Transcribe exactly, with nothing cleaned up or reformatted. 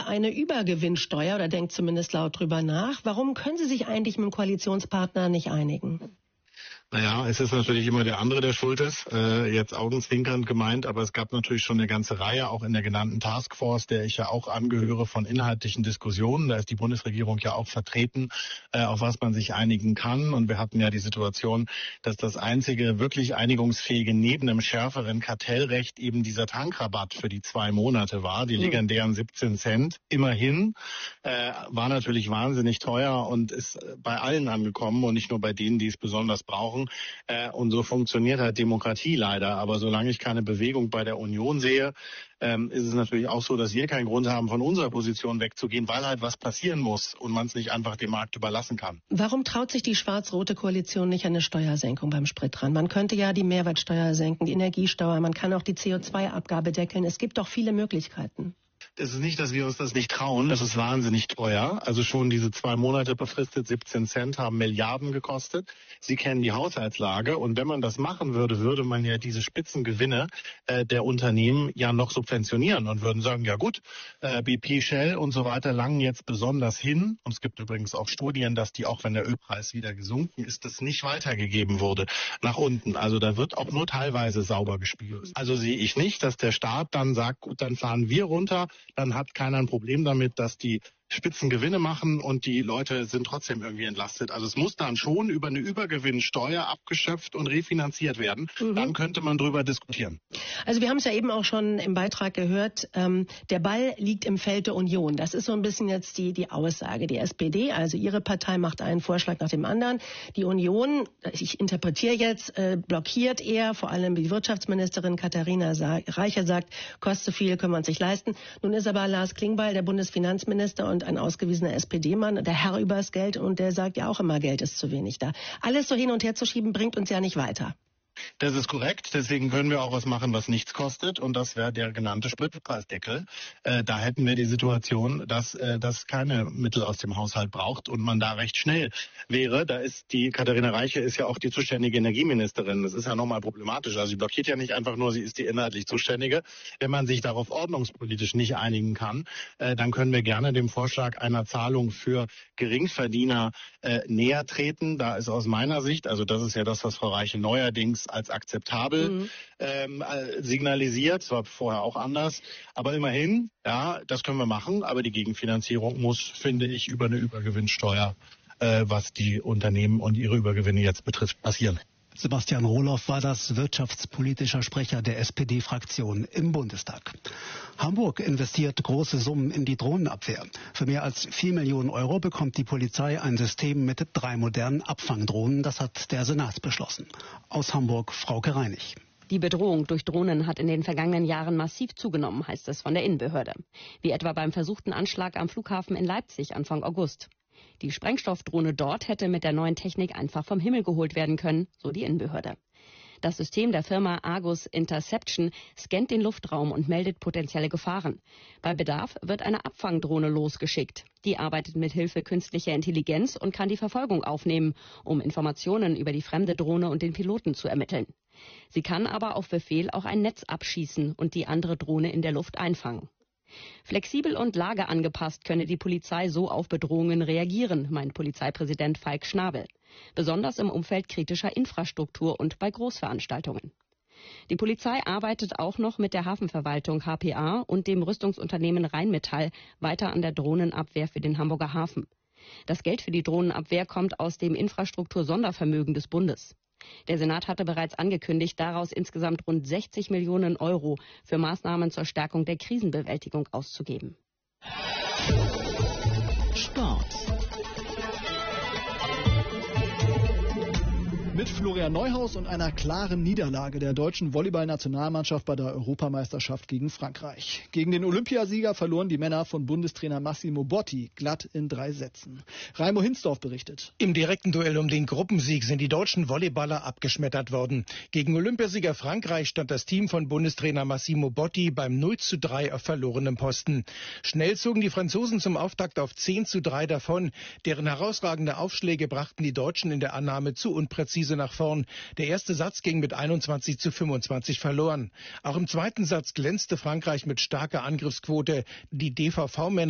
eine Übergewinnsteuer oder denkt zumindest laut drüber nach. Warum können Sie sich eigentlich mit dem Koalitionspartner nicht einigen? Naja, es ist natürlich immer der andere, der schuld ist, äh, jetzt augenzwinkernd gemeint, aber es gab natürlich schon eine ganze Reihe, auch in der genannten Taskforce, der ich ja auch angehöre, von inhaltlichen Diskussionen. Da ist die Bundesregierung ja auch vertreten, äh, auf was man sich einigen kann. Und wir hatten ja die Situation, dass das einzige wirklich einigungsfähige neben einem schärferen Kartellrecht eben dieser Tankrabatt für die zwei Monate war, die legendären siebzehn Cent. Immerhin äh, war natürlich wahnsinnig teuer und ist bei allen angekommen und nicht nur bei denen, die es besonders brauchen. Und so funktioniert halt Demokratie leider. Aber solange ich keine Bewegung bei der Union sehe, ist es natürlich auch so, dass wir keinen Grund haben, von unserer Position wegzugehen, weil halt was passieren muss und man es nicht einfach dem Markt überlassen kann. Warum traut sich die schwarz-rote Koalition nicht an eine Steuersenkung beim Sprit dran? Man könnte ja die Mehrwertsteuer senken, die Energiesteuer, man kann auch die C O zwei Abgabe deckeln. Es gibt doch viele Möglichkeiten. Es ist nicht, dass wir uns das nicht trauen. Das ist wahnsinnig teuer. Also schon diese zwei Monate befristet siebzehn Cent haben Milliarden gekostet. Sie kennen die Haushaltslage. Und wenn man das machen würde, würde man ja diese Spitzengewinne äh, der Unternehmen ja noch subventionieren und würden sagen, ja gut, äh, B P, Shell und so weiter langen jetzt besonders hin. Und es gibt übrigens auch Studien, dass die, auch wenn der Ölpreis wieder gesunken ist, das nicht weitergegeben wurde nach unten. Also da wird auch nur teilweise sauber gespielt. Also sehe ich nicht, dass der Staat dann sagt, gut, dann fahren wir runter. Dann hat keiner ein Problem damit, dass die Spitzengewinne machen und die Leute sind trotzdem irgendwie entlastet. Also es muss dann schon über eine Übergewinnsteuer abgeschöpft und refinanziert werden. Mhm. Dann könnte man drüber diskutieren. Also wir haben es ja eben auch schon im Beitrag gehört, ähm, der Ball liegt im Feld der Union. Das ist so ein bisschen jetzt die, die Aussage. Die S P D, also Ihre Partei, macht einen Vorschlag nach dem anderen. Die Union, ich interpretiere jetzt, äh, blockiert eher, vor allem die Wirtschaftsministerin Katharina Reiche sagt, kostet zu viel, können wir uns nicht leisten. Nun ist aber Lars Klingbeil, der Bundesfinanzminister und ein ausgewiesener S P D-Mann, der Herr übers Geld, und der sagt ja auch immer, Geld ist zu wenig da. Alles so hin und her zu schieben, bringt uns ja nicht weiter. Das ist korrekt. Deswegen können wir auch was machen, was nichts kostet. Und das wäre der genannte Spritpreisdeckel. Äh, da hätten wir die Situation, dass äh, das keine Mittel aus dem Haushalt braucht und man da recht schnell wäre. Da ist die Katharina Reiche ist ja auch die zuständige Energieministerin. Das ist ja nochmal problematisch. Also sie blockiert ja nicht einfach nur, sie ist die inhaltlich Zuständige. Wenn man sich darauf ordnungspolitisch nicht einigen kann, äh, dann können wir gerne dem Vorschlag einer Zahlung für Geringverdiener äh, näher treten. Da ist aus meiner Sicht, also das ist ja das, was Frau Reiche neuerdings als akzeptabel mhm. ähm, signalisiert. Das war vorher auch anders. Aber immerhin, ja, das können wir machen. Aber die Gegenfinanzierung muss, finde ich, über eine Übergewinnsteuer, äh, was die Unternehmen und ihre Übergewinne jetzt betrifft, passieren. Sebastian Rohloff war das wirtschaftspolitischer Sprecher der S P D-Fraktion im Bundestag. Hamburg investiert große Summen in die Drohnenabwehr. Für mehr als vier Millionen Euro bekommt die Polizei ein System mit drei modernen Abfangdrohnen. Das hat der Senat beschlossen. Aus Hamburg, Frauke Reinig. Die Bedrohung durch Drohnen hat in den vergangenen Jahren massiv zugenommen, heißt es von der Innenbehörde. Wie etwa beim versuchten Anschlag am Flughafen in Leipzig Anfang August. Die Sprengstoffdrohne dort hätte mit der neuen Technik einfach vom Himmel geholt werden können, so die Innenbehörde. Das System der Firma Argus Interception scannt den Luftraum und meldet potenzielle Gefahren. Bei Bedarf wird eine Abfangdrohne losgeschickt. Die arbeitet mit Hilfe künstlicher Intelligenz und kann die Verfolgung aufnehmen, um Informationen über die fremde Drohne und den Piloten zu ermitteln. Sie kann aber auf Befehl auch ein Netz abschießen und die andere Drohne in der Luft einfangen. Flexibel und lageangepasst könne die Polizei so auf Bedrohungen reagieren, meint Polizeipräsident Falk Schnabel. Besonders im Umfeld kritischer Infrastruktur und bei Großveranstaltungen. Die Polizei arbeitet auch noch mit der Hafenverwaltung H P A und dem Rüstungsunternehmen Rheinmetall weiter an der Drohnenabwehr für den Hamburger Hafen. Das Geld für die Drohnenabwehr kommt aus dem Infrastruktur-Sondervermögen des Bundes. Der Senat hatte bereits angekündigt, daraus insgesamt rund sechzig Millionen Euro für Maßnahmen zur Stärkung der Krisenbewältigung auszugeben. Sport. Mit Florian Neuhaus und einer klaren Niederlage der deutschen Volleyball-Nationalmannschaft bei der Europameisterschaft gegen Frankreich. Gegen den Olympiasieger verloren die Männer von Bundestrainer Massimo Botti glatt in drei Sätzen. Raimo Hinsdorf berichtet. Im direkten Duell um den Gruppensieg sind die deutschen Volleyballer abgeschmettert worden. Gegen Olympiasieger Frankreich stand das Team von Bundestrainer Massimo Botti beim null zu drei auf verlorenem Posten. Schnell zogen die Franzosen zum Auftakt auf zehn zu drei davon. Deren herausragende Aufschläge brachten die Deutschen in der Annahme zu unpräzise nach vorn. Der erste Satz ging mit einundzwanzig zu fünfundzwanzig verloren. Auch im zweiten Satz glänzte Frankreich mit starker Angriffsquote. Die D V V-Männer